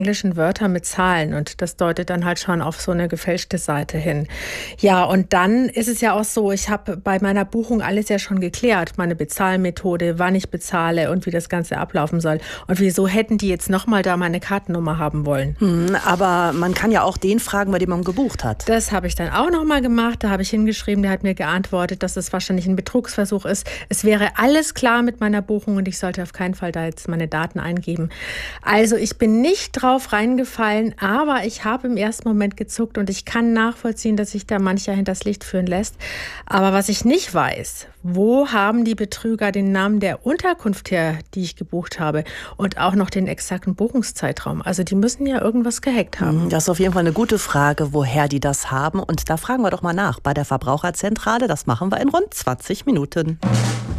englischen Wörter mit Zahlen und das deutet dann halt schon auf so eine gefälschte Seite hin. Ja, und dann ist es ja auch so, ich habe bei meiner Buchung alles ja schon geklärt, meine Bezahlmethode, wann ich bezahle und wie das Ganze ablaufen soll. Und wieso hätten die jetzt nochmal da meine Kartennummer haben wollen? Aber man kann ja auch den fragen, bei dem man gebucht hat. Das habe ich dann auch nochmal gemacht. Da habe ich hingeschrieben, der hat mir geantwortet, dass es wahrscheinlich ein Betrugsversuch ist. Es wäre alles klar mit meiner Buchung und ich sollte auf keinen Fall da jetzt meine Daten eingeben. Also ich bin nicht drauf reingefallen, aber ich habe im ersten Moment gezuckt und ich kann nachvollziehen, dass sich da mancher hinters Licht führen lässt. Aber was ich nicht weiß, wo haben die Betrüger den Namen der Unterkunft her, die ich gebucht habe und auch noch den exakten Buchungszeitraum? Also die müssen ja irgendwas gehackt haben. Das ist auf jeden Fall eine gute Frage, woher die das haben. Und da fragen wir doch mal nach bei der Verbraucherzentrale. Das machen wir in rund 20 Minuten.